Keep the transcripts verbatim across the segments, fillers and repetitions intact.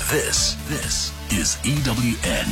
This, this is E W N.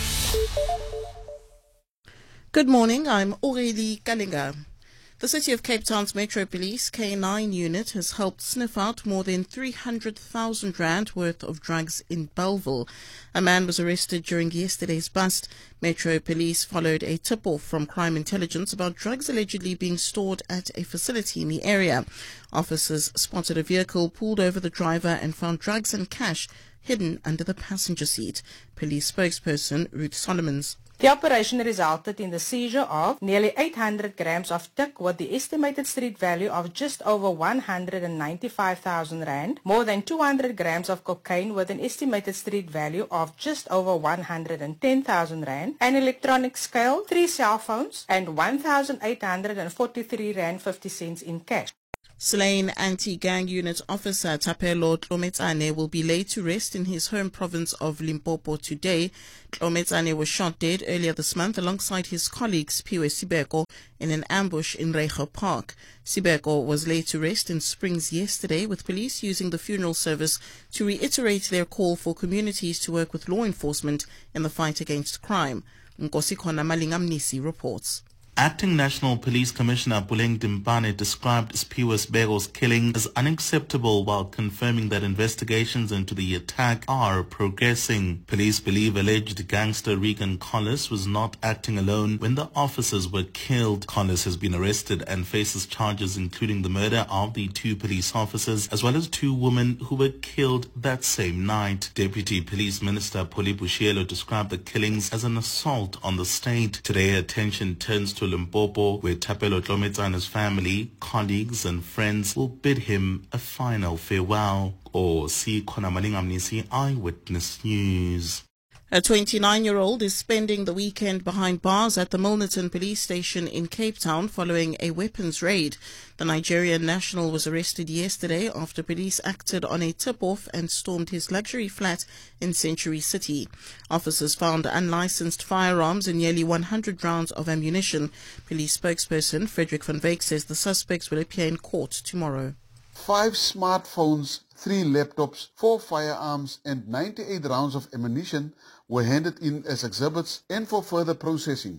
Good morning, I'm Aurélie Kalinga. The City of Cape Town's Metro Police K nine unit has helped sniff out more than three hundred thousand rand worth of drugs in Bellville. A man was arrested during yesterday's bust. Metro Police followed a tip-off from crime intelligence about drugs allegedly being stored at a facility in the area. Officers spotted a vehicle, pulled over the driver and found drugs and cash hidden under the passenger seat. Police spokesperson Ruth Solomons. The operation resulted in the seizure of nearly eight hundred grams of tik with the estimated street value of just over one hundred ninety-five thousand rand, more than two hundred grams of cocaine with an estimated street value of just over one hundred ten thousand rand, an electronic scale, three cell phones, and one thousand eight hundred forty-three rand fifty cents in cash. Slain anti-gang unit officer Thapelo Tlometsane will be laid to rest in his home province of Limpopo today. Tlometsane was shot dead earlier this month alongside his colleague Sphiwe Sibeko in an ambush in Reiger Park. Sibeko was laid to rest in Springs yesterday, with police using the funeral service to reiterate their call for communities to work with law enforcement in the fight against crime. Nkosikhona Malingamnisi reports. Acting National Police Commissioner Puleng Dimpane described Sphiwe Sibeko's killing as unacceptable while confirming that investigations into the attack are progressing. Police believe alleged gangster Regan Collis was not acting alone when the officers were killed. Collis has been arrested and faces charges including the murder of the two police officers as well as two women who were killed that same night. Deputy Police Minister Pholi Bushielo described the killings as an assault on the state. Today, attention turns to Limpopo, where Thapelo Tlometsane's family, colleagues and friends will bid him a final farewell. Or see Khona Malingamnisi, Eyewitness News. A twenty-nine-year-old is spending the weekend behind bars at the Milnerton police station in Cape Town following a weapons raid. The Nigerian national was arrested yesterday after police acted on a tip-off and stormed his luxury flat in Century City. Officers found unlicensed firearms and nearly one hundred rounds of ammunition. Police spokesperson Frederick van Wyk says the suspects will appear in court tomorrow. Five smartphones, three laptops, four firearms and ninety-eight rounds of ammunition were handed in as exhibits and for further processing.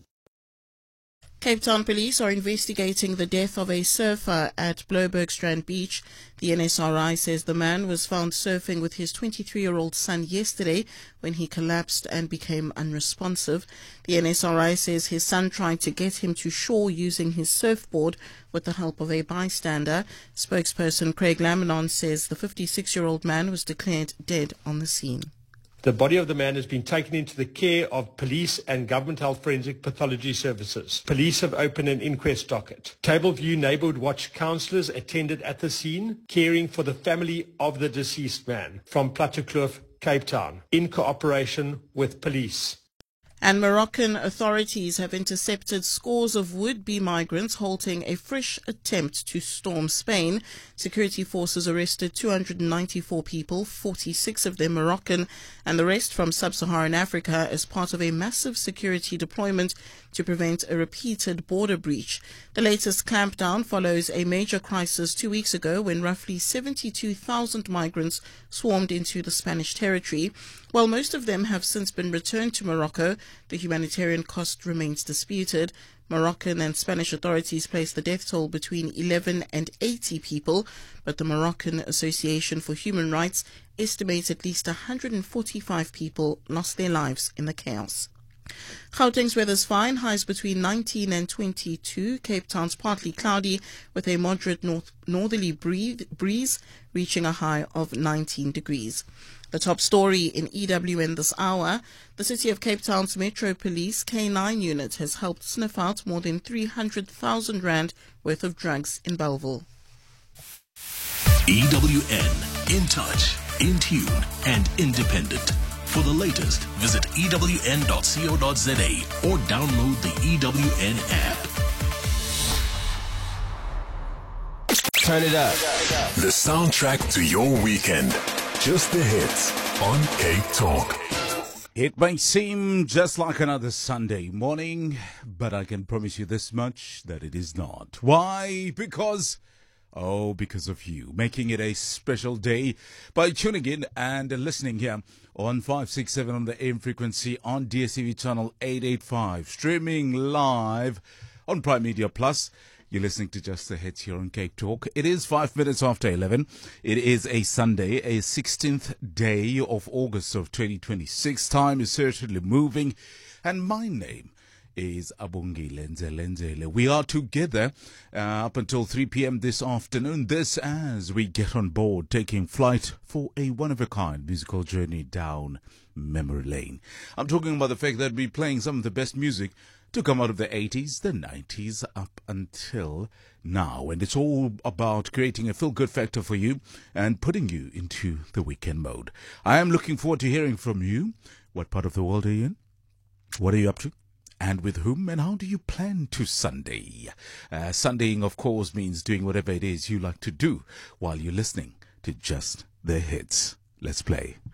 Cape Town police are investigating the death of a surfer at Bloubergstrand Beach. The N S R I says the man was found surfing with his twenty-three-year-old son yesterday when he collapsed and became unresponsive. The N S R I says his son tried to get him to shore using his surfboard with the help of a bystander. Spokesperson Craig Lamanon says the fifty-six-year-old man was declared dead on the scene. The body of the man has been taken into the care of police and government health forensic pathology services. Police have opened an inquest docket. Tableview Neighbourhood Watch counsellors attended at the scene, caring for the family of the deceased man from Plattekloof, Cape Town, in cooperation with police. And Moroccan authorities have intercepted scores of would-be migrants halting a fresh attempt to storm Spain. Security forces arrested two hundred ninety-four people, forty-six of them Moroccan, and the rest from sub-Saharan Africa as part of a massive security deployment to prevent a repeated border breach. The latest clampdown follows a major crisis two weeks ago when roughly seventy-two thousand migrants swarmed into the Spanish territory. While most of them have since been returned to Morocco, the humanitarian cost remains disputed. Moroccan and Spanish authorities place the death toll between eleven and eighty people, but the Moroccan Association for Human Rights estimates at least one hundred forty-five people lost their lives in the chaos. Gauteng's weather's fine, highs between nineteen and twenty-two. Cape Town's partly cloudy with a moderate north northerly breeze reaching a high of nineteen degrees. The top story in E W N this hour: the City of Cape Town's Metro Police K nine unit has helped sniff out more than three hundred thousand rand worth of drugs in Bellville. E W N, in touch, in tune and independent. For the latest, visit E W N dot co dot za or download the E W N app. Turn it up. The soundtrack to your weekend. Just the hits on Cape Talk. It may seem just like another Sunday morning, but I can promise you this much, that it is not. Why? Because Oh, because of you, making it a special day by tuning in and listening here on five six seven on the A M frequency on D S T V channel eight eighty-five, streaming live on Prime Media Plus. You're listening to Just the Hits here on Cape Talk. It is five minutes after eleven. It is a Sunday, a sixteenth day of August of twenty twenty-six. Time is certainly moving, and my name is Abongile Nzelenzele. We are together uh, up until three p.m. this afternoon. This as we get on board, taking flight for a one-of-a-kind musical journey down memory lane. I'm talking about the fact that we're playing some of the best music to come out of the eighties, the nineties, up until now. And it's all about creating a feel-good factor for you and putting you into the weekend mode. I am looking forward to hearing from you. What part of the world are you in? What are you up to? And with whom, and how do you plan to Sunday? Uh, Sundaying, of course, means doing whatever it is you like to do while you're listening to Just the Hits. Let's play.